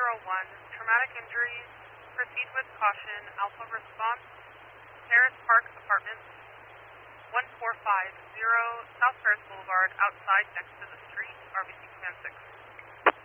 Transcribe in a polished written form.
1, traumatic injuries, proceed with caution, Alpha response, Terrace Park Apartments, 1450 South Ferris Boulevard, outside next to the street, RBC Command 6.